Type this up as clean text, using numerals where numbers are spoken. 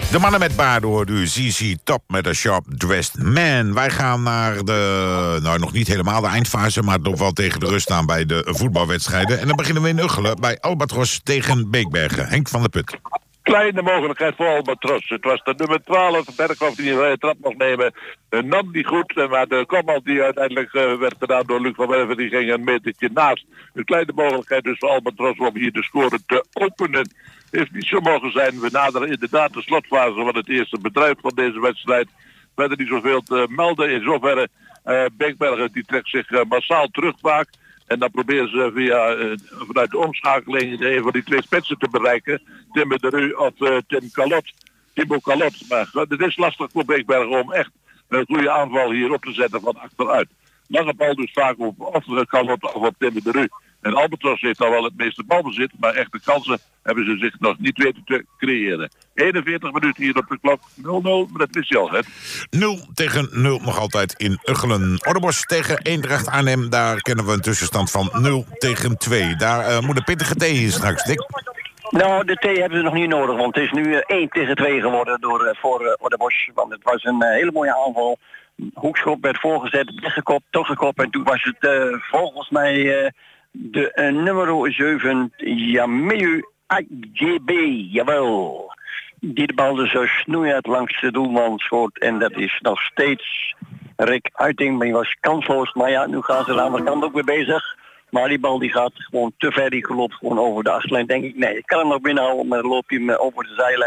De mannen met baarden hoort u, ZZ Top met een Sharp Dressed Man. Wij gaan naar de, nog niet helemaal de eindfase, maar toch wel tegen de rust aan bij de voetbalwedstrijden. En dan beginnen we in Uggelen bij Albatros tegen Beekbergen. Henk van der Put. Kleine mogelijkheid voor Albatros. Het was de nummer 12, Berghoff die een vrije trap mocht nemen. Nam die goed, maar de kopbal die uiteindelijk werd gedaan door Luc van Werven, die ging een metertje naast. Een kleine mogelijkheid dus voor Albatros om hier de score te openen. Heeft niet zo mogen zijn. We naderen inderdaad de slotfase van het eerste bedrijf van deze wedstrijd. Verder niet zoveel te melden. In zoverre Beekbergen die trekt zich massaal terug vaak. En dan proberen ze vanuit de omschakeling een van die twee spitsen te bereiken. Tim de Rue of Thibaut Calot. Maar het is lastig voor Beekbergen om echt een goede aanval hier op te zetten van achteruit. Lange bal dus vaak op Calot of op Tim de Rue. En Albatros heeft al wel het meeste balbezit, maar echte kansen hebben ze zich nog niet weten te creëren. 41 minuten hier op de klok, 0-0, maar dat wist je al, hè? 0-0 nog altijd in Uggelen. Orderbos tegen Eendracht Arnhem, daar kennen we een tussenstand van 0-2. Daar moet een pittige thee in straks, Dick. Nou, de thee hebben ze nog niet nodig, want het is nu 1-2 geworden voor Orderbos. Want het was een hele mooie aanval. Hoekschop werd voorgezet, weggekopt, teruggekopt en toen was het volgens mij... de nummer 7, Jameu AGB, jawel. Die de bal dus zo snoeihard langs de doelman schoot. En dat is nog steeds Rick Uiting, maar die was kansloos. Maar ja, nu gaan ze aan de andere kant ook weer bezig. Maar die bal die gaat gewoon te ver, die loopt gewoon over de achterlijn. Denk ik, nee, ik kan hem nog binnenhouden, maar dan loop je hem over de zijlijn.